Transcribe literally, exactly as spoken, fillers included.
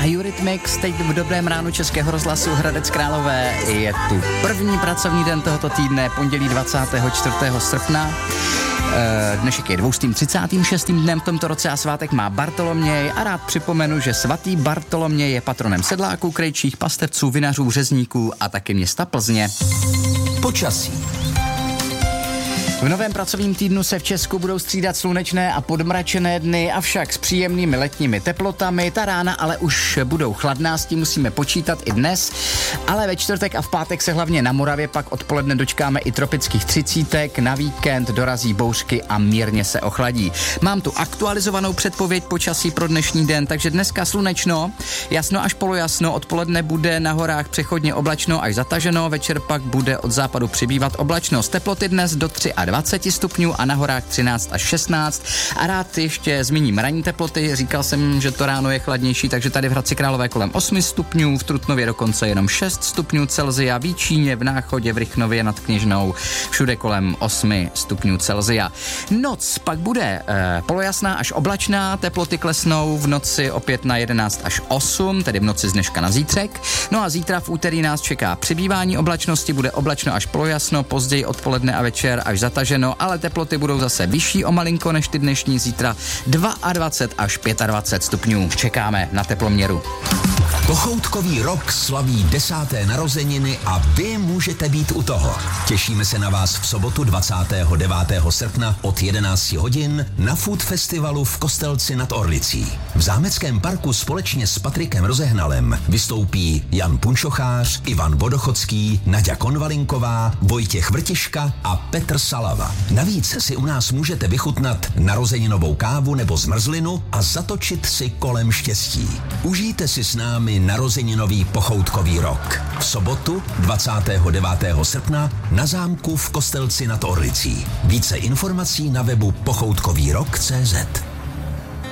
a Eurythmics teď v dobrém ránu Českého rozhlasu Hradec Králové. Je tu první pracovní den tohoto týdne, pondělí dvacátého čtvrtého srpna. Dnešek je dvoustým třicátým šestým dnem v tomto roce a svátek má Bartoloměj a rád připomenu, že svatý Bartoloměj je patronem sedláků, krejčích, pastevců, vinařů, řezníků a taky města Plzně. Počasí. V novém pracovním týdnu se v Česku budou střídat slunečné a podmračené dny, avšak s příjemnými letními teplotami. Ta rána ale už budou chladná, s tím musíme počítat i dnes. Ale ve čtvrtek a v pátek se hlavně na Moravě pak odpoledne dočkáme i tropických třicítek, na víkend dorazí bouřky a mírně se ochladí. Mám tu aktualizovanou předpověď počasí pro dnešní den, takže dneska slunečno, jasno až polojasno, odpoledne bude na horách přechodně oblačno až zataženo, večer pak bude od západu přibývat oblačnost. Teploty dnes do dvacet tři stupňů a na horách třináct až šestnáct. A rád ještě zmíním ranní teploty. Říkal jsem, že to ráno je chladnější, takže tady v Hradci Králové kolem osm stupňů, v Trutnově dokonce jenom šest stupňů Celsia, v Jíčíně, v Náchodě, v Rychnově nad Kněžnou, všude kolem osm stupňů Celsia. Noc pak bude eh, polojasná až oblačná, teploty klesnou v noci opět na jedenáct až osm, tedy v noci z dneška na zítřek. No a zítra v úterý nás čeká přibývání oblačnosti, bude oblačno až polojasno, později odpoledne a večer až zataženo, ale teploty budou zase vyšší o malinko než ty dnešní, zítra dvacet dva až dvacet pět stupňů. Čekáme na teploměru. Pochoutkový rok slaví desáté narozeniny a vy můžete být u toho. Těšíme se na vás v sobotu dvacátého devátého srpna od jedenácti hodin na Food Festivalu v Kostelci nad Orlicí. V Zámeckém parku společně s Patrikem Rozehnalem vystoupí Jan Punčochář, Ivan Vodochodský, Naďa Konvalinková, Vojtěch Vrtiška a Petr Salava. Navíc si u nás můžete vychutnat narozeninovou kávu nebo zmrzlinu a zatočit si kolem štěstí. Užijte si s námi narozeninový pochoutkový rok. V sobotu dvacátého devátého srpna na zámku v Kostelci nad Orlicí. Více informací na webu pochoutkový rok tečka cé zet.